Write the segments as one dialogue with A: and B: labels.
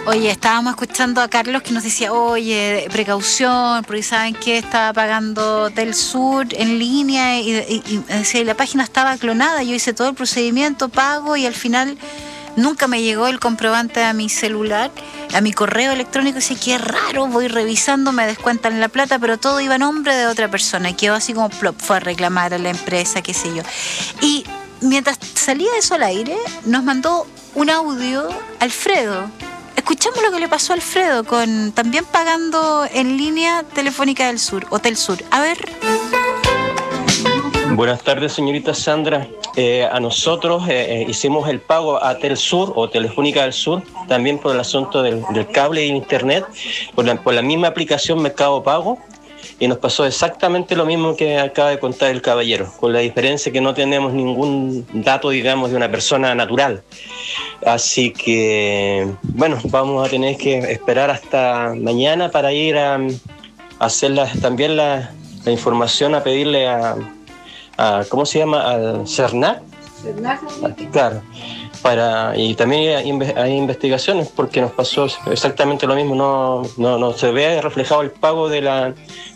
A: Oye, estábamos escuchando a Carlos que nos decía, oye, precaución, porque saben que estaba pagando Telsur en línea y decía, y la página estaba clonada. Yo hice todo el procedimiento, pago y al final nunca me llegó el comprobante a mi celular, a mi correo electrónico. Y decía, qué raro, voy revisando, me descuentan la plata, pero todo iba a nombre de otra persona. Y quedó así como plop, fue a reclamar a la empresa, qué sé yo. Y mientras salía eso al aire, nos mandó un audio Alfredo. Escuchamos lo que le pasó a Alfredo con también pagando en línea Telefónica del Sur, Hotel Sur. A ver.
B: Buenas tardes, señorita Sandra. A nosotros hicimos el pago a Telsur o Telefónica del Sur, también por el asunto del cable e internet, por la misma aplicación Mercado Pago. Y nos pasó exactamente lo mismo que acaba de contar el caballero, con la diferencia que no tenemos ningún dato, digamos, de una persona natural. Así que, bueno, vamos a tener que esperar hasta mañana para ir a hacer también la información, a pedirle a ¿cómo se llama? Al CERNAC. Claro. Y también hay investigaciones porque nos pasó exactamente lo mismo, no se ve reflejado el pago de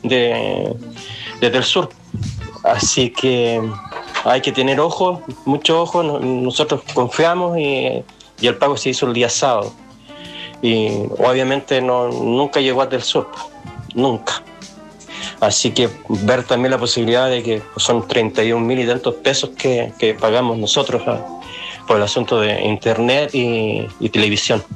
B: Telsur. Así que hay que tener ojo, mucho ojo. Nosotros confiamos y el pago se hizo el día sábado. Y obviamente nunca llegó a Telsur, nunca. Así que ver también la posibilidad de que son 31.000 y tantos pesos que pagamos nosotros por el asunto de internet y televisión.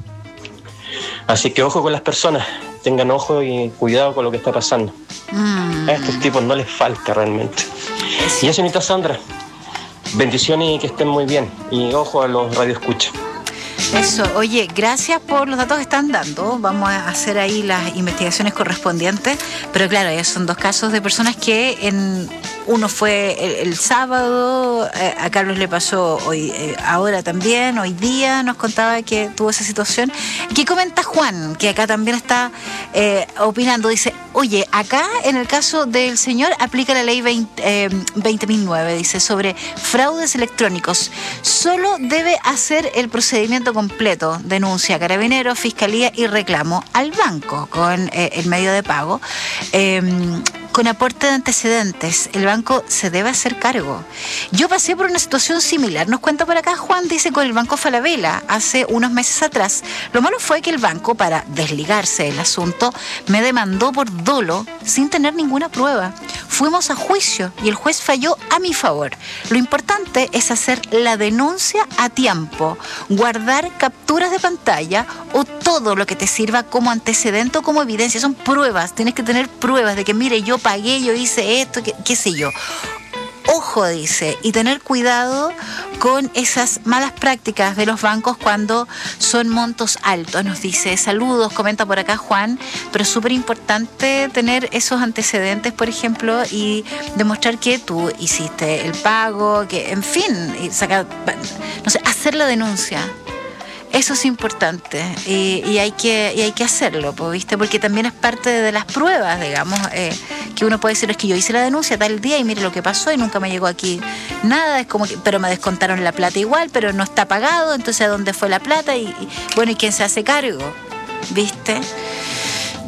B: Así que ojo con las personas, tengan ojo y cuidado con lo que está pasando. A estos tipos no les falta realmente. Y eso, señorita Sandra, bendiciones y que estén muy bien. Y ojo a los radioescuchas.
A: Eso, oye, gracias por los datos que están dando. Vamos a hacer ahí las investigaciones correspondientes. Pero claro, ya son dos casos de personas que uno fue el sábado, a Carlos le pasó hoy, ahora también, hoy día nos contaba que tuvo esa situación. ¿Qué comenta Juan? Que acá también está opinando. Dice, oye, acá en el caso del señor aplica la ley 20.009, dice, sobre fraudes electrónicos. Solo debe hacer el procedimiento completo, denuncia, Carabineros, Fiscalía y reclamo al banco con el medio de pago. Con aporte de antecedentes, el banco se debe hacer cargo. Yo pasé por una situación similar, nos cuenta por acá Juan, dice, con el Banco Falabella hace unos meses atrás. Lo malo fue que el banco, para desligarse del asunto, me demandó por dolo sin tener ninguna prueba. Fuimos a juicio y el juez falló a mi favor. Lo importante es hacer la denuncia a tiempo, guardar capturas de pantalla o todo lo que te sirva como antecedente o como evidencia. Son pruebas, tienes que tener pruebas de que, mire, yo pagué, yo hice esto, qué sé yo. Ojo, dice, y tener cuidado con esas malas prácticas de los bancos cuando son montos altos, nos dice. Saludos, comenta por acá Juan, pero es súper importante tener esos antecedentes, por ejemplo, y demostrar que tú hiciste el pago, que, en fin, hacer la denuncia. Eso es importante y hay que hacerlo, ¿viste? Porque también es parte de las pruebas, digamos, que uno puede decir, es que yo hice la denuncia tal día y mire lo que pasó y nunca me llegó aquí nada, es como que, pero me descontaron la plata igual, pero no está pagado, entonces ¿a dónde fue la plata? Y bueno, ¿y quién se hace cargo? ¿Viste?